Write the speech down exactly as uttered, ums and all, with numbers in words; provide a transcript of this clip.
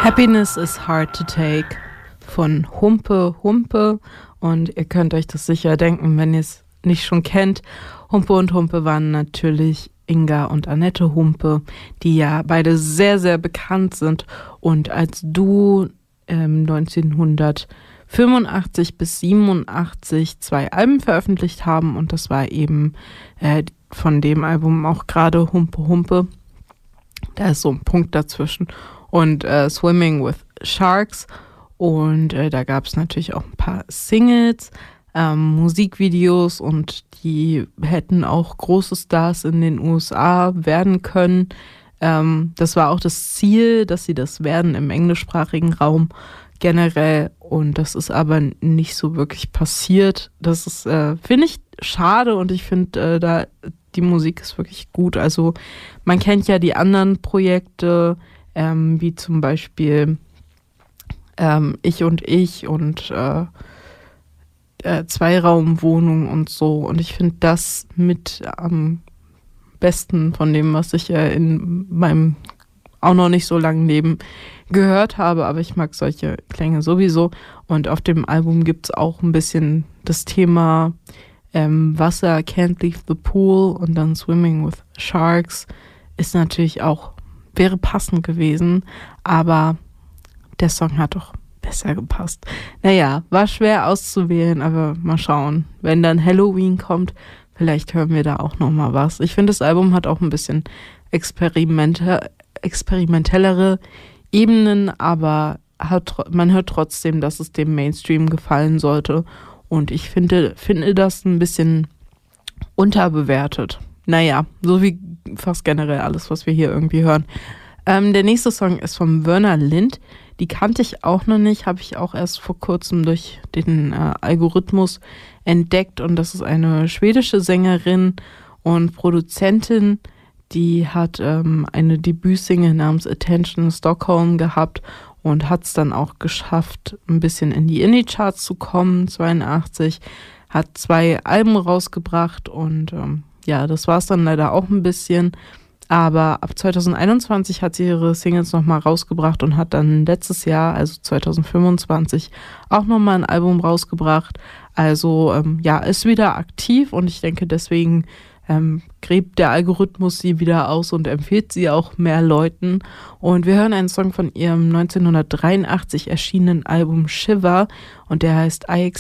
Happiness is hard to take von Humpe Humpe, und ihr könnt euch das sicher denken, wenn ihr es nicht schon kennt. Humpe und Humpe waren natürlich Inga und Annette Humpe, die ja beide sehr, sehr bekannt sind und als Duo ähm, neunzehnhundertfünfundachtzig bis siebenundachtzig zwei Alben veröffentlicht haben, und das war eben äh, von dem Album auch gerade Humpe Humpe. Da ist so ein Punkt dazwischen. Und äh, Swimming with Sharks. Und äh, da gab es natürlich auch ein paar Singles, ähm, Musikvideos, und die hätten auch große Stars in den U S A werden können. Ähm, das war auch das Ziel, dass sie das werden im englischsprachigen Raum generell. Und das ist aber nicht so wirklich passiert. Das ist, äh, finde ich, schade, und ich finde, äh, da die Musik ist wirklich gut. Also man kennt ja die anderen Projekte, ähm, wie zum Beispiel ähm, Ich und Ich und äh, äh, Zweiraumwohnung und so. Und ich finde das mit am besten von dem, was ich äh, in meinem auch noch nicht so langen Leben gehört habe. Aber ich mag solche Klänge sowieso. Und auf dem Album gibt es auch ein bisschen das Thema ähm, Wasser, Can't Leave the Pool, und dann Swimming with Sharks ist natürlich auch, wäre passend gewesen, aber der Song hat doch besser gepasst. Naja, war schwer auszuwählen, aber mal schauen. Wenn dann Halloween kommt, vielleicht hören wir da auch noch mal was. Ich finde, das Album hat auch ein bisschen experimente, experimentellere Ebenen, aber hat, man hört trotzdem, dass es dem Mainstream gefallen sollte. Und ich finde, finde das ein bisschen unterbewertet. Naja, so wie fast generell alles, was wir hier irgendwie hören. Ähm, der nächste Song ist von Werner Lind. Die kannte ich auch noch nicht, habe ich auch erst vor kurzem durch den äh, Algorithmus entdeckt. Und das ist eine schwedische Sängerin und Produzentin. Die hat ähm, eine Debütsingle namens Attention Stockholm gehabt und hat es dann auch geschafft, ein bisschen in die Indie-Charts zu kommen, zweiundachtzig. Hat zwei Alben rausgebracht, und ähm, ja, das war es dann leider auch ein bisschen. Aber ab zwanzig einundzwanzig hat sie ihre Singles nochmal rausgebracht und hat dann letztes Jahr, also zwanzig fünfundzwanzig, auch nochmal ein Album rausgebracht. Also ähm, ja, ist wieder aktiv, und ich denke, deswegen ähm, gräbt der Algorithmus sie wieder aus und empfiehlt sie auch mehr Leuten. Und wir hören einen Song von ihrem neunzehnhundertdreiundachtzig erschienenen Album Shiver, und der heißt I